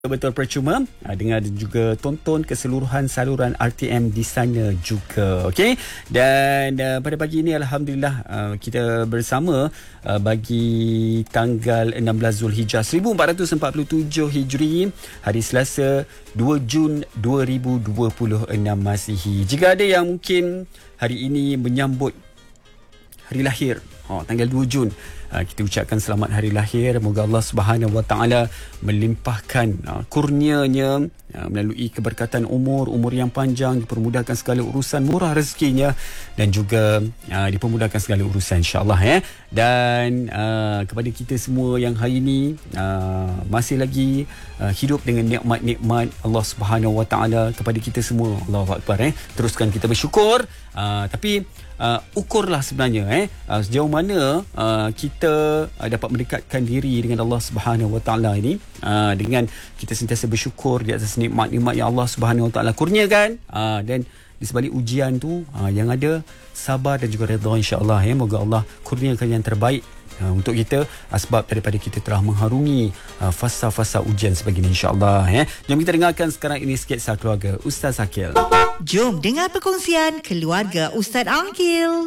Betul percuma dengar dan juga tonton keseluruhan saluran RTM di sana juga. Okey, dan pada pagi ini alhamdulillah kita bersama bagi tanggal 16 Zulhijjah 1447 Hijri, hari Selasa 2 Jun 2026 Masihi. Jika ada yang mungkin hari ini menyambut hari lahir, tanggal 2 Jun, kita ucapkan selamat hari lahir. Moga Allah Subhanahu Wa Taala melimpahkan kurnianya melalui keberkatan umur yang panjang, dipermudahkan segala urusan, murah rezekinya dan juga dipermudahkan segala urusan insya-Allah Dan kepada kita semua yang hari ini masih lagi hidup dengan nikmat-nikmat Allah Subhanahu Wa Taala, kepada kita semua, Allahu Akbar, teruskan kita bersyukur, tapi ukurlah sebenarnya sejauh mana kita dapat mendekatkan diri dengan Allah Subhanahu Wa Taala ini dengan kita sentiasa bersyukur di atas nikmat-nikmat yang Allah Subhanahu Wa Taala kurniakan, dan di sebalik ujian tu yang ada sabar dan juga redha insya-Allah. Moga Allah kurniakan yang terbaik untuk kita, sebab daripada kita telah mengharungi fasa-fasa ujian sebegini insya-Allah. Jom kita dengarkan sekarang ini sketsa keluarga Ustaz Akil. Jom dengar perkongsian keluarga Ustaz Akil.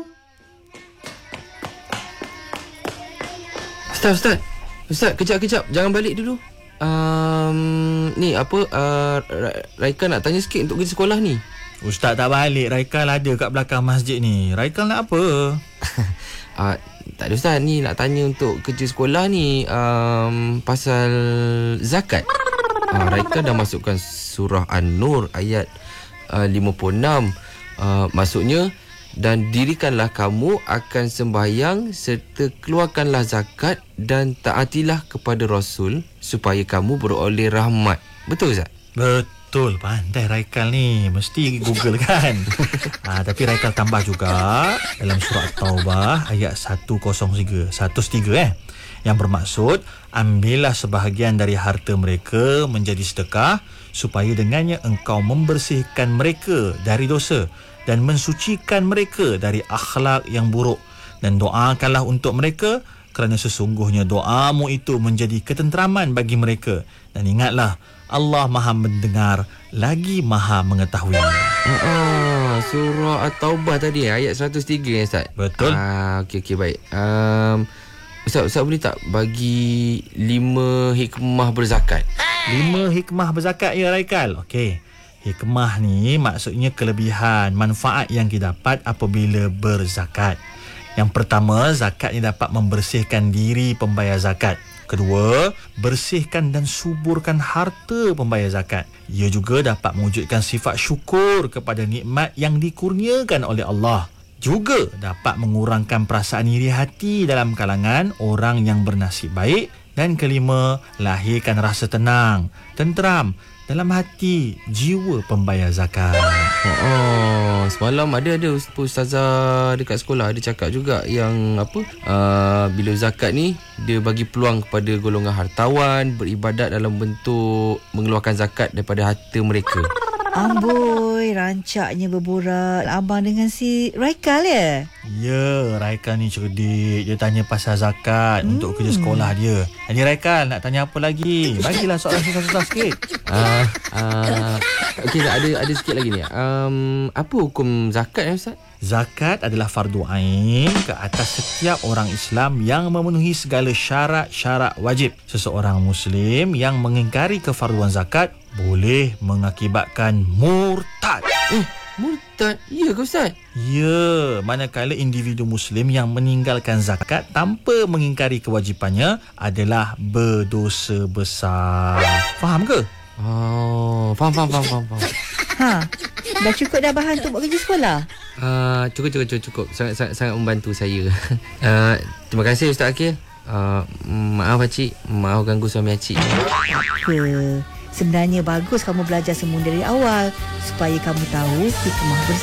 Ustaz, kejap, jangan balik dulu. Ni apa, Raika nak tanya sikit untuk pergi sekolah ni. Ustaz tak balik, Raikal ada kat belakang masjid ni. Raikal nak apa? Tak ada Ustaz, ni nak tanya untuk kerja sekolah ni, pasal zakat. Raika dah masukkan surah An-Nur ayat 56. Maksudnya, dan dirikanlah kamu akan sembahyang serta keluarkanlah zakat dan taatilah kepada Rasul supaya kamu beroleh rahmat. Betul Ustaz? Betul, pandai Raikal ni. Mesti Google kan. Tapi Raikal tambah juga dalam surah Taubah ayat 103 yang bermaksud, ambillah sebahagian dari harta mereka menjadi sedekah supaya dengannya engkau membersihkan mereka dari dosa dan mensucikan mereka dari akhlak yang buruk, dan doakanlah untuk mereka kerana sesungguhnya doamu itu menjadi ketenteraman bagi mereka, dan ingatlah Allah Maha mendengar lagi Maha mengetahui. Surah At-Taubah tadi ayat 103 Ustaz. Betul. Okey baik. Ustaz boleh tak bagi 5 hikmah berzakat? 5 hikmah berzakat ya Raikal. Okey. Hikmah ni maksudnya kelebihan, manfaat yang didapat apabila berzakat. Yang pertama, zakat ni dapat membersihkan diri pembayar zakat. Kedua, bersihkan dan suburkan harta pembayar zakat. Ia juga dapat mewujudkan sifat syukur kepada nikmat yang dikurniakan oleh Allah. Juga dapat mengurangkan perasaan iri hati dalam kalangan orang yang bernasib baik. Dan kelima, lahirkan rasa tenang, tenteram dalam hati jiwa pembayar zakat. Semalam ada ustazah dekat sekolah, ada cakap juga yang bila zakat ni dia bagi peluang kepada golongan hartawan beribadat dalam bentuk mengeluarkan zakat daripada harta mereka. Amboi, rancaknya berborak abang dengan si Raikal ya? Ya, Raikal ni cerdik. Dia tanya pasal zakat untuk kerja sekolah dia. Jadi Raikal nak tanya apa lagi? Bagilah soalan susah-susah sikit. Okey, ada sikit lagi ni. Apa hukum zakat ya Ustaz? Zakat adalah fardu ain ke atas setiap orang Islam yang memenuhi segala syarat-syarat wajib. Seseorang Muslim yang mengingkari kefarduan zakat boleh mengakibatkan murtad. Murtad? Ya ke Ustaz? Ya, manakala individu Muslim yang meninggalkan zakat tanpa mengingkari kewajipannya adalah berdosa besar. Faham ke? Faham. Dah cukup dah bahan untuk buat kerja sekolah? Cukup. Sangat membantu saya. Terima kasih Ustaz Akil. Maaf Acik, maaf ganggu suami Acik. Sebenarnya bagus kamu belajar semua dari awal supaya kamu tahu hikmah